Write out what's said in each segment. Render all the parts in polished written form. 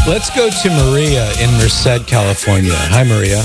Let's go to Maria in Merced, California. Hi, Maria.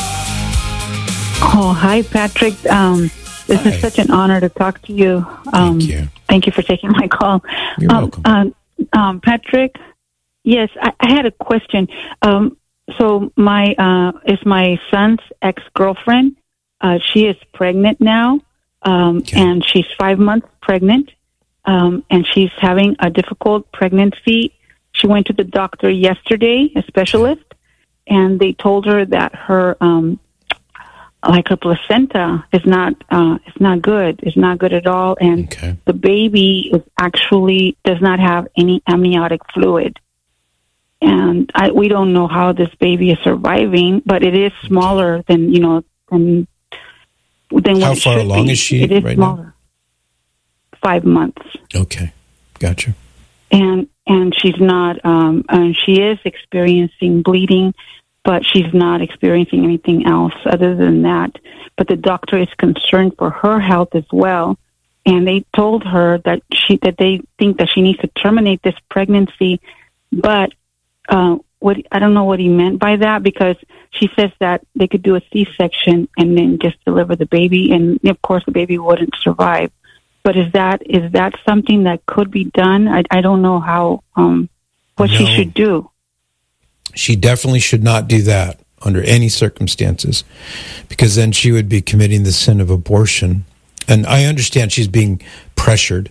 Oh, hi, Patrick. This is such an honor to talk to you. Thank you. Thank you for taking my call. You're welcome. Patrick, yes, I had a question. So it's my son's ex-girlfriend. She is pregnant now, and she's 5 months pregnant, and she's having a difficult pregnancy. She went to the doctor yesterday, a specialist, and they told her that her her placenta is not good. It's not good at all, and the baby is actually does not have any amniotic fluid. And we don't know how this baby is surviving, but it is smaller than than what it should be. How far along is she right now? 5 months. Okay, gotcha. And she's not. She is experiencing bleeding, but she's not experiencing anything else other than that. But the doctor is concerned for her health as well, and they told her that they think that she needs to terminate this pregnancy, but. I don't know what he meant by that, because she says that they could do a C-section and then just deliver the baby, and of course the baby wouldn't survive. But is that something that could be done? I don't know how what she should do. She definitely should not do that under any circumstances, because then she would be committing the sin of abortion. And I understand she's being pressured.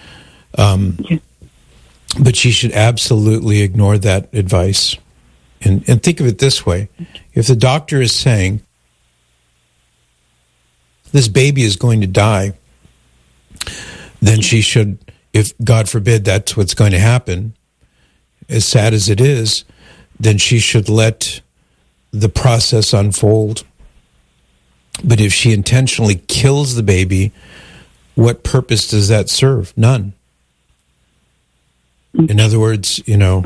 But she should absolutely ignore that advice. And think of it this way. If the doctor is saying, this baby is going to die, then she should, if God forbid that's what's going to happen, as sad as it is, then she should let the process unfold. But if she intentionally kills the baby, what purpose does that serve? None. In other words,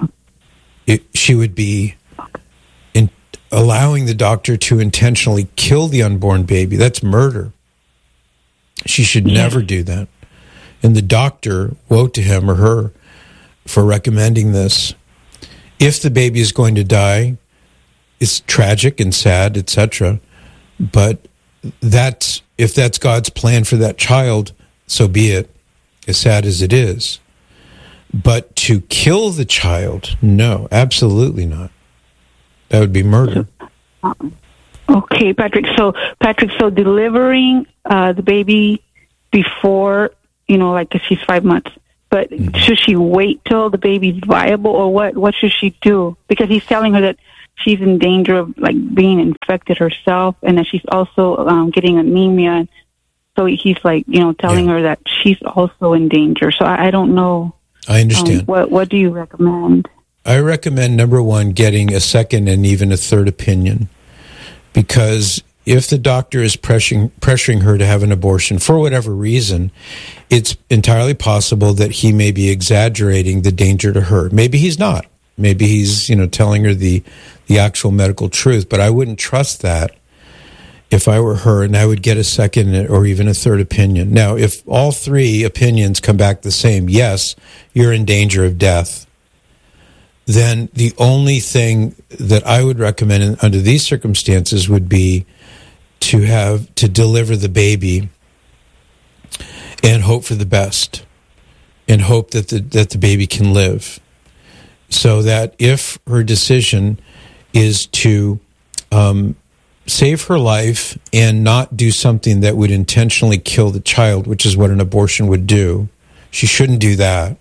she would be allowing the doctor to intentionally kill the unborn baby. That's murder. She should never do that. And the doctor, woe to him or her for recommending this. If the baby is going to die, it's tragic and sad, etc. But if that's God's plan for that child, so be it, as sad as it is. But to kill the child, no, absolutely not. That would be murder. Okay, Patrick. So delivering the baby before, if she's 5 months, but should she wait till the baby's viable, or what should she do? Because he's telling her that she's in danger of being infected herself, and that she's also getting anemia. So he's telling her that she's also in danger. So I don't know. I understand. What do you recommend? I recommend, number one, getting a second and even a third opinion. Because if the doctor is pressuring her to have an abortion for whatever reason, it's entirely possible that he may be exaggerating the danger to her. Maybe he's not. Maybe he's, telling her the actual medical truth. But I wouldn't trust that if I were her, and I would get a second or even a third opinion. Now, if all three opinions come back the same, yes, you're in danger of death, then the only thing that I would recommend under these circumstances would be to deliver the baby and hope for the best, and hope that the baby can live. So that if her decision is to save her life and not do something that would intentionally kill the child, which is what an abortion would do, she shouldn't do that.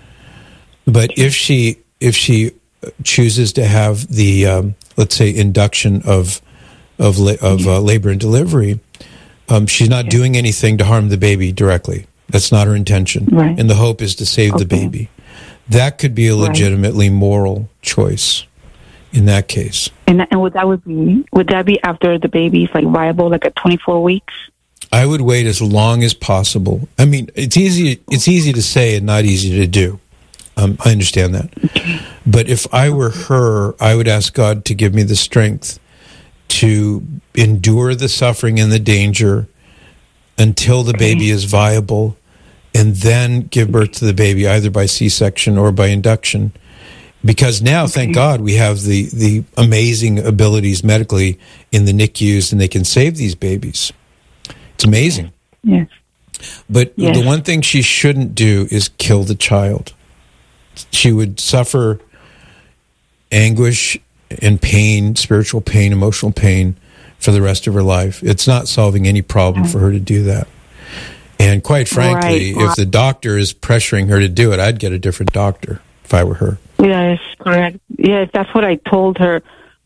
But if she chooses to have the let's say induction of labor and delivery, she's not doing anything to harm the baby directly. That's not her intention. Right. And the hope is to save the baby. That could be a legitimately moral choice in that case. And would that be after the baby's viable, at 24 weeks? I would wait as long as possible. I mean, it's easy to say and not easy to do. I understand that. Okay. But if I were her, I would ask God to give me the strength to endure the suffering and the danger until the baby is viable, and then give birth to the baby either by C-section or by induction. Because now, thank God, we have the amazing abilities medically in the NICUs, and they can save these babies. It's amazing. Yes. But the one thing she shouldn't do is kill the child. She would suffer anguish and pain, spiritual pain, emotional pain for the rest of her life. It's not solving any problem for her to do that. And quite frankly, if the doctor is pressuring her to do it, I'd get a different doctor if I were her. Yes, correct. Yes, that's what I told her.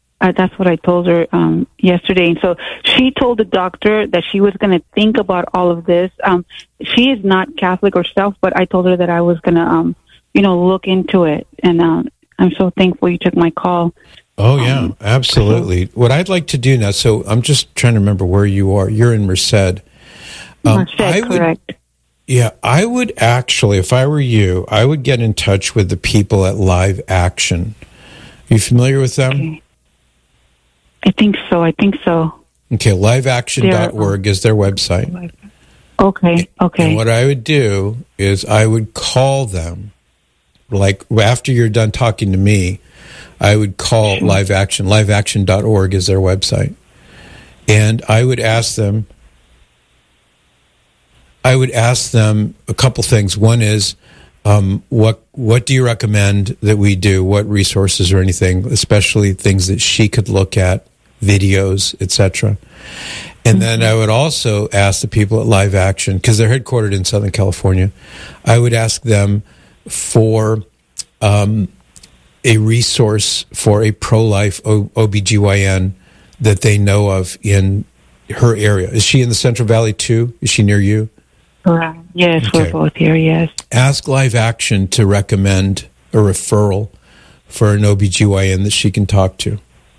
Yesterday. And so she told the doctor that she was going to think about all of this. She is not Catholic herself, but I told her that I was going to, look into it. And I'm so thankful you took my call. Oh, yeah, absolutely. What I'd like to do now, so I'm just trying to remember where you are. You're in Merced. Merced, correct. Yeah, I would actually, if I were you, I would get in touch with the people at Live Action. Are you familiar with them? Okay. I think so. Okay, liveaction.org is their website. Okay. And what I would do is I would call them, like after you're done talking to me, I would call Live Action. Liveaction.org is their website. And I would ask them a couple things. One is, what do you recommend that we do? What resources or anything, especially things that she could look at, videos, etc. And then I would also ask the people at Live Action, because they're headquartered in Southern California, I would ask them for a resource for a pro-life OBGYN that they know of in her area. Is she in the Central Valley too? Is she near you? Yes, okay. We're both here, yes. Ask Live Action to recommend a referral for an OBGYN that she can talk to.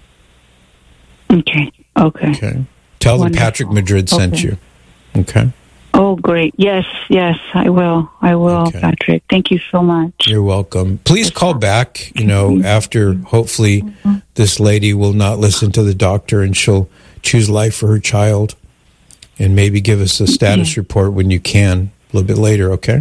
Okay. Tell them Patrick Madrid sent you. Okay. Oh, great. Yes, I will, okay. Patrick. Thank you so much. You're welcome. Please call back, after hopefully this lady will not listen to the doctor and she'll choose life for her child. And maybe give us a status report when you can, a little bit later, okay?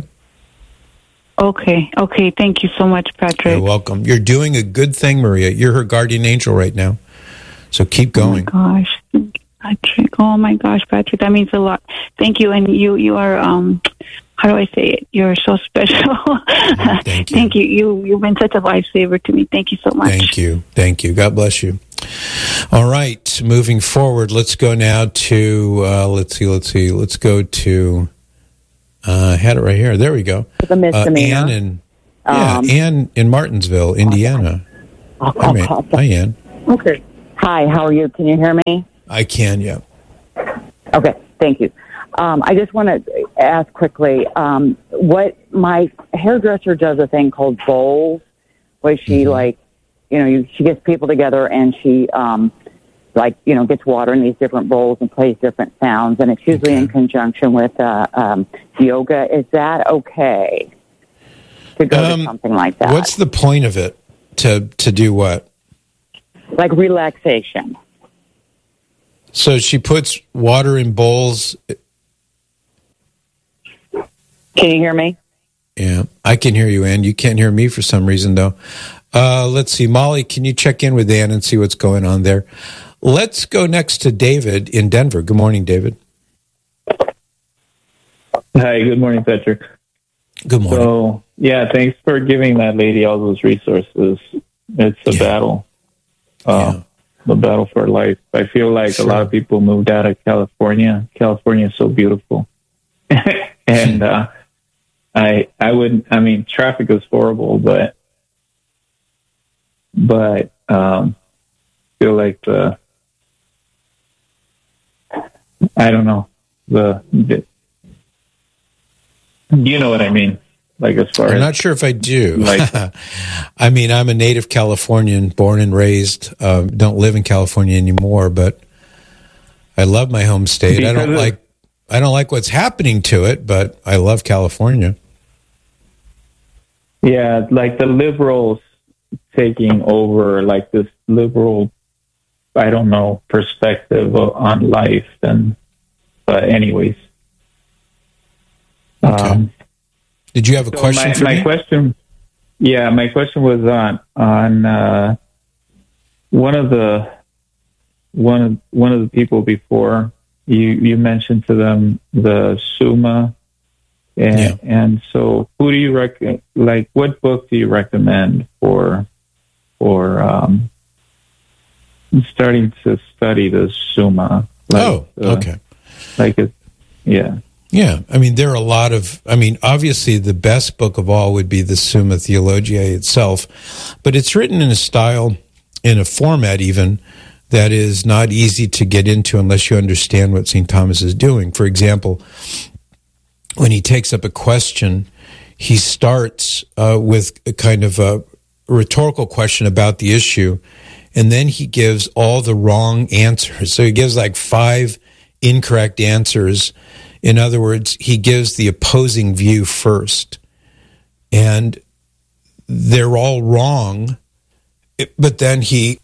Okay. Thank you so much, Patrick. You're welcome. You're doing a good thing, Maria. You're her guardian angel right now. So keep going. Oh, my gosh. Patrick. Oh, my gosh, Patrick. That means a lot. Thank you. And you are, how do I say it? You're so special. Thank you. Thank you. You've been such a lifesaver to me. Thank you so much. Thank you. God bless you. All right, moving forward, let's go now to, let's go to, I had it right here. There we go. Ann in Martinsville, Indiana. Hi, Ann. Okay. Hi, how are you? Can you hear me? I can, yeah. Okay, thank you. I just want to ask quickly, what my hairdresser does a thing called bowls, where she she gets people together and she, gets water in these different bowls and plays different sounds, and it's usually in conjunction with yoga. Is that okay to go to something like that? What's the point of it? To do what? Like relaxation. So she puts water in bowls. Can you hear me? Yeah, I can hear you, Ann. You can't hear me for some reason, though. Let's see. Molly, can you check in with Ann and see what's going on there? Let's go next to David in Denver. Good morning, David. Hi, good morning, Patrick. Good morning. So, thanks for giving that lady all those resources. It's a battle. The battle for life. I feel like a lot of people moved out of California. California is so beautiful. And traffic is horrible, but feel like you know what I mean? Like, as far I'm not sure if I do. Like, I'm a native Californian, born and raised. Don't live in California anymore, but I love my home state. I don't like what's happening to it, but I love California. Yeah, like the liberals taking over, like this liberal, perspective on life. But anyways. Okay. Did you have a question for me? My question, Yeah, my question was on one of the people before you mentioned to them the Summa, and so who do you what book do you recommend for starting to study the Summa? Okay. Yeah, I mean, there are a lot of, obviously the best book of all would be the Summa Theologiae itself, but it's written in a style, in a format even, that is not easy to get into unless you understand what St. Thomas is doing. For example, when he takes up a question, he starts with a kind of a rhetorical question about the issue, and then he gives all the wrong answers. So he gives like 5 incorrect answers. In other words, he gives the opposing view first. And they're all wrong, but then he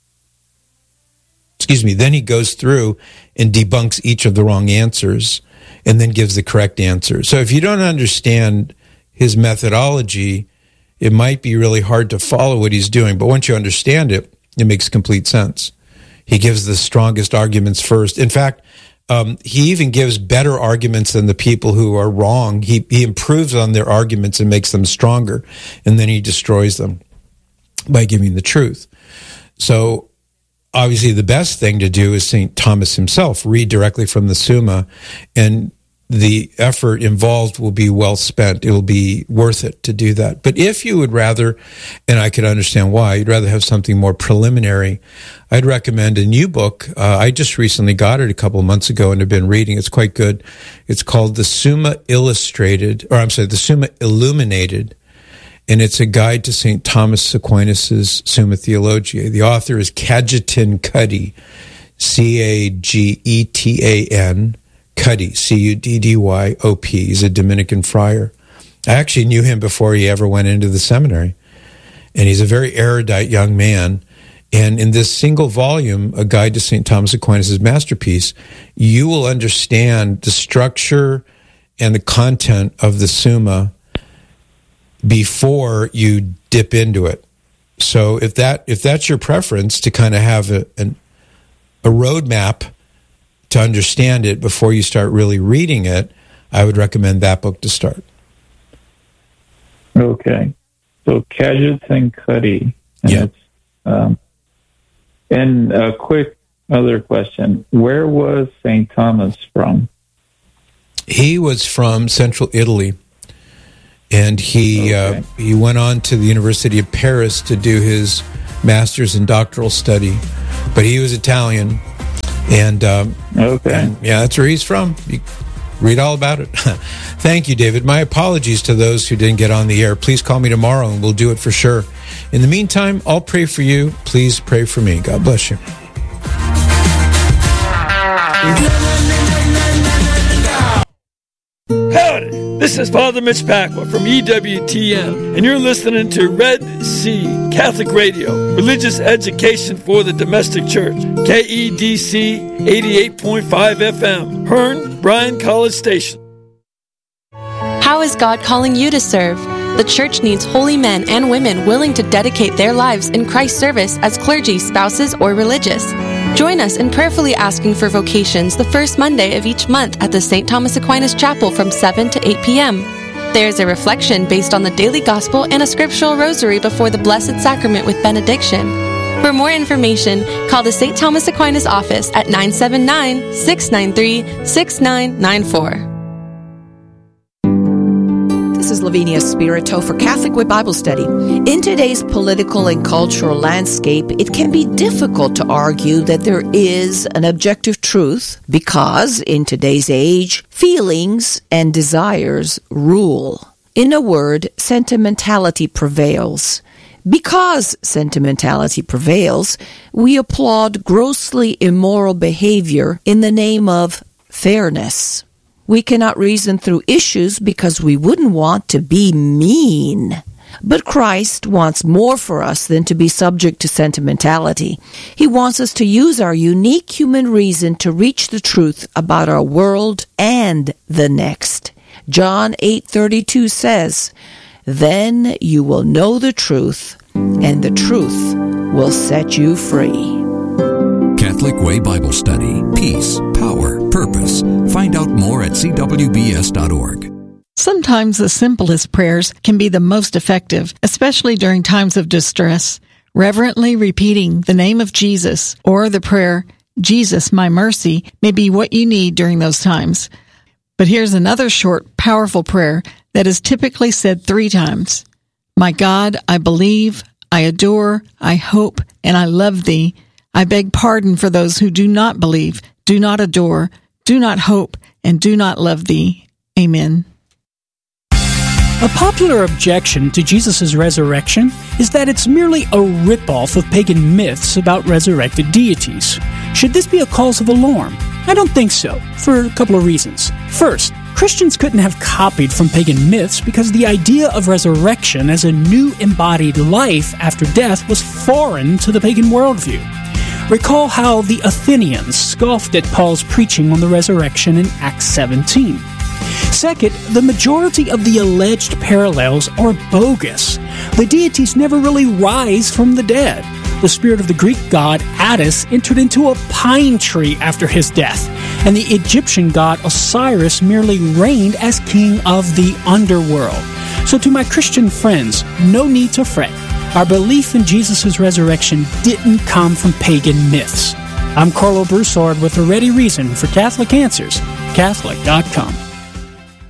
goes through and debunks each of the wrong answers and then gives the correct answer. So if you don't understand his methodology, it might be really hard to follow what he's doing. But once you understand it, it makes complete sense. He gives the strongest arguments first. In fact, he even gives better arguments than the people who are wrong. He improves on their arguments and makes them stronger, and then he destroys them by giving the truth. So obviously the best thing to do is St. Thomas himself, read directly from the Summa, and the effort involved will be well spent. It will be worth it to do that. But if you would rather, and I could understand why, you'd rather have something more preliminary, I'd recommend a new book. I just recently got it a couple of months ago and have been reading. It's quite good. It's called the Summa the Summa Illuminated, and it's a guide to St. Thomas Aquinas' Summa Theologiae. The author is Cajetan Cuddy, Cagetan, Cuddy, Cuddyop. He's a Dominican friar. I actually knew him before he ever went into the seminary. And he's a very erudite young man. And in this single volume, A Guide to St. Thomas Aquinas' Masterpiece, you will understand the structure and the content of the Summa before you dip into it. So if that's your preference, to kind of have a roadmap to understand it before you start really reading it, I would recommend that book to start. Okay. So Cajetan Cuddy. And a quick other question. Where was St. Thomas from? He was from central Italy. And he went on to the University of Paris to do his master's in doctoral study. But he was Italian. And that's where he's from. You read all about it. Thank you, David. My apologies to those who didn't get on the air. Please call me tomorrow and we'll do it for sure. In the meantime, I'll pray for you. Please pray for me. God bless you. Howdy, this is Father Mitch Pacwa from EWTN, and you're listening to Red Sea Catholic Radio, religious education for the domestic church, KEDC 88.5 FM, Hearn, Bryan College Station. How is God calling you to serve? The church needs holy men and women willing to dedicate their lives in Christ's service as clergy, spouses, or religious. Join us in prayerfully asking for vocations the first Monday of each month at the St. Thomas Aquinas Chapel from 7 to 8 p.m. There's a reflection based on the daily gospel and a scriptural rosary before the Blessed Sacrament with benediction. For more information, call the St. Thomas Aquinas office at 979-693-6994. This is Lavinia Spirito for Catholic Way Bible Study. In today's political and cultural landscape, it can be difficult to argue that there is an objective truth because, in today's age, feelings and desires rule. In a word, sentimentality prevails. Because sentimentality prevails, we applaud grossly immoral behavior in the name of fairness. We cannot reason through issues because we wouldn't want to be mean. But Christ wants more for us than to be subject to sentimentality. He wants us to use our unique human reason to reach the truth about our world and the next. John 8:32 says, Then you will know the truth, and the truth will set you free. Catholic Way Bible Study. Peace, power, purpose. Find out more at cwbs.org. Sometimes the simplest prayers can be the most effective, especially during times of distress. Reverently repeating the name of Jesus or the prayer, Jesus, my mercy, may be what you need during those times. But here's another short, powerful prayer that is typically said 3 times. My God, I believe, I adore, I hope, and I love thee. I beg pardon for those who do not believe, do not adore, do not hope, and do not love thee. Amen. A popular objection to Jesus' resurrection is that it's merely a ripoff of pagan myths about resurrected deities. Should this be a cause of alarm? I don't think so, for a couple of reasons. First, Christians couldn't have copied from pagan myths because the idea of resurrection as a new embodied life after death was foreign to the pagan worldview. Recall how the Athenians scoffed at Paul's preaching on the resurrection in Acts 17. Second, the majority of the alleged parallels are bogus. The deities never really rise from the dead. The spirit of the Greek god Attis entered into a pine tree after his death, and the Egyptian god Osiris merely reigned as king of the underworld. So to my Christian friends, no need to fret. Our belief in Jesus' resurrection didn't come from pagan myths. I'm Carlo Broussard with a ready reason for Catholic Answers, Catholic.com.